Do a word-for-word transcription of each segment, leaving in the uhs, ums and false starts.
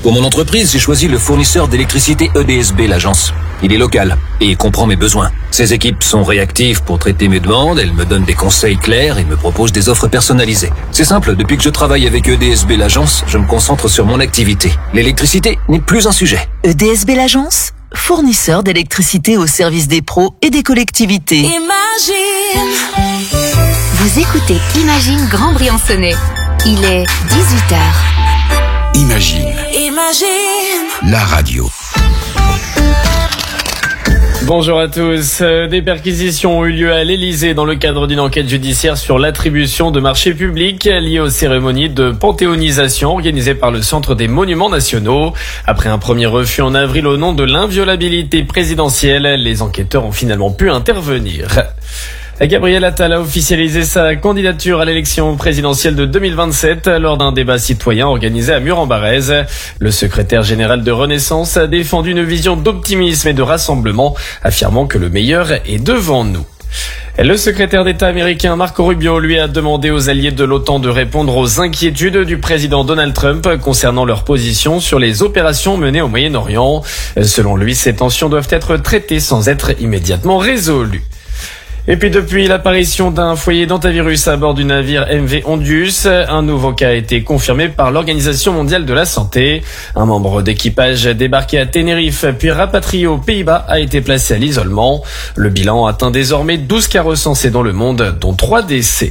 Pour mon entreprise, j'ai choisi le fournisseur d'électricité E D S B, l'agence. Il est local et il comprend mes besoins. Ses équipes sont réactives pour traiter mes demandes, elles me donnent des conseils clairs et me proposent des offres personnalisées. C'est simple, depuis que je travaille avec E D S B, l'agence, je me concentre sur mon activité. L'électricité n'est plus un sujet. E D S B, l'agence, fournisseur d'électricité au service des pros et des collectivités. Imagine. Vous écoutez Imagine Grand Briançonnais. Il est dix-huit heures. Imagine. Imagine. La radio. Bonjour à tous. Des perquisitions ont eu lieu à l'Élysée dans le cadre d'une enquête judiciaire sur l'attribution de marchés publics liés aux cérémonies de panthéonisation organisées par le Centre des Monuments Nationaux. Après un premier refus en avril au nom de l'inviolabilité présidentielle, les enquêteurs ont finalement pu intervenir. Gabriel Attal a officialisé sa candidature à l'élection présidentielle de deux mille vingt-sept lors d'un débat citoyen organisé à Mur-en-Barrez. Le secrétaire général de Renaissance a défendu une vision d'optimisme et de rassemblement, affirmant que le meilleur est devant nous. Le secrétaire d'État américain Marco Rubio lui a demandé aux alliés de l'OTAN de répondre aux inquiétudes du président Donald Trump concernant leur position sur les opérations menées au Moyen-Orient. Selon lui, ces tensions doivent être traitées sans être immédiatement résolues. Et puis depuis l'apparition d'un foyer d'hantavirus à bord du navire M V Ondius, un nouveau cas a été confirmé par l'Organisation mondiale de la santé. Un membre d'équipage débarqué à Tenerife puis rapatrié aux Pays-Bas a été placé à l'isolement. Le bilan atteint désormais douze cas recensés dans le monde, dont trois décès.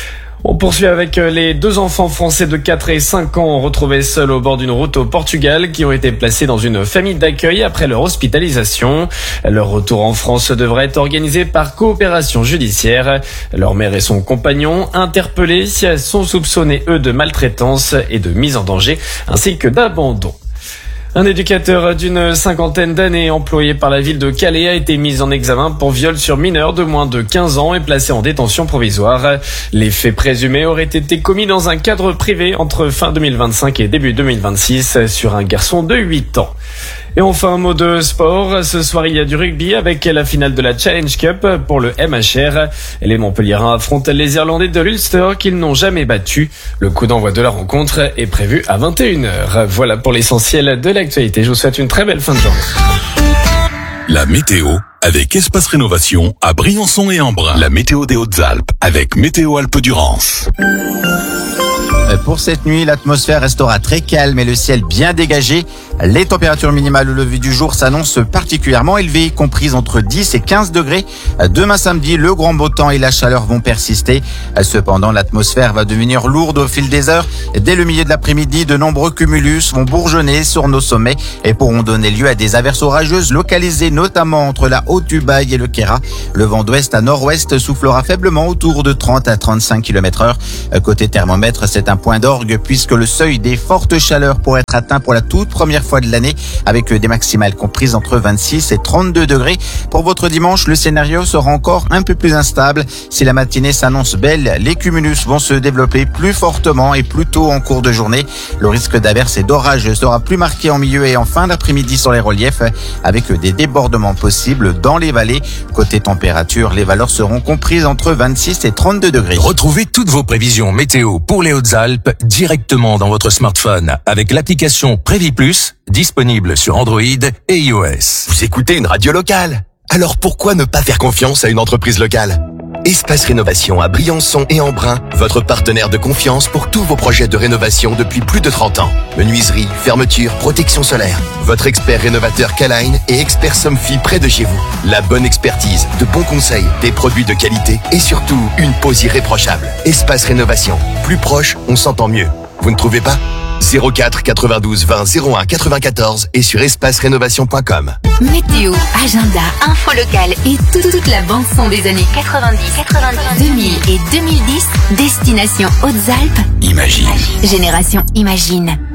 On poursuit avec les deux enfants français de quatre et cinq ans retrouvés seuls au bord d'une route au Portugal qui ont été placés dans une famille d'accueil après leur hospitalisation. Leur retour en France devrait être organisé par coopération judiciaire. Leur mère et son compagnon, interpellés, sont soupçonnés, eux, de maltraitance et de mise en danger ainsi que d'abandon. Un éducateur d'une cinquantaine d'années employé par la ville de Calais a été mis en examen pour viol sur mineur de moins de quinze ans et placé en détention provisoire. Les faits présumés auraient été commis dans un cadre privé entre fin deux mille vingt-cinq et début deux mille vingt-six sur un garçon de huit ans. Et enfin, un mot de sport. Ce soir, il y a du rugby avec la finale de la Challenge Cup pour le M H R. Les Montpelliérains affrontent les Irlandais de l'Ulster qu'ils n'ont jamais battus. Le coup d'envoi de la rencontre est prévu à vingt et une heures. Voilà pour l'essentiel de l'actualité. Je vous souhaite une très belle fin de journée. La météo avec Espace Rénovation à Briançon et Embrun. La météo des Hautes-Alpes avec Météo Alpes-Durance. Pour cette nuit, l'atmosphère restera très calme et le ciel bien dégagé. Les températures minimales au lever du jour s'annoncent particulièrement élevées, comprises entre dix et quinze degrés. Demain samedi, le grand beau temps et la chaleur vont persister. Cependant, l'atmosphère va devenir lourde au fil des heures. Dès le milieu de l'après-midi, de nombreux cumulus vont bourgeonner sur nos sommets et pourront donner lieu à des averses orageuses localisées notamment entre la Haute-Ubaye et le Queyras. Le vent d'ouest à nord-ouest soufflera faiblement autour de trente à trente-cinq kilomètres heure. Côté thermomètre, c'est un point d'orgue puisque le seuil des fortes chaleurs pourrait être atteint pour la toute première fois de l'année avec des maximales comprises entre vingt-six et trente-deux degrés. Pour votre dimanche, le scénario sera encore un peu plus instable. Si la matinée s'annonce belle, les cumulus vont se développer plus fortement et plus tôt en cours de journée. Le risque d'averses et d'orages sera plus marqué en milieu et en fin d'après-midi sur les reliefs avec des débordements possibles dans les vallées. Côté température, les valeurs seront comprises entre vingt-six et trente-deux degrés. Retrouvez toutes vos prévisions météo pour les Hautes-Alpes directement dans votre smartphone avec l'application Prévi Plus, disponible sur Android et iOS. Vous écoutez une radio locale? Alors pourquoi ne pas faire confiance à une entreprise locale? Espace Rénovation à Briançon et Embrun, votre partenaire de confiance pour tous vos projets de rénovation depuis plus de trente ans. Menuiserie, fermeture, protection solaire. Votre expert rénovateur K-Line et expert Somfy près de chez vous. La bonne expertise, de bons conseils, des produits de qualité et surtout une pose irréprochable. Espace Rénovation. Plus proche, on s'entend mieux. Vous ne trouvez pas? zéro quatre quatre-vingt-douze vingt zéro un quatre-vingt-quatorze et sur espace rénovation point com. Météo, agenda, info locale et toute, toute la bande son des années quatre-vingt-dix, quatre-vingt-dix, deux mille et deux mille dix. Destination Hautes-Alpes. Imagine. Génération Imagine.